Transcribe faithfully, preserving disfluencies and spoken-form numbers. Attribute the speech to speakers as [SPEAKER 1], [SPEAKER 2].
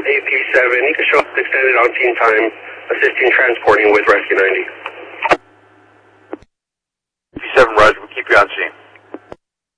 [SPEAKER 1] A P seven, you can show up extended on scene time, assisting transporting with Rescue ninety.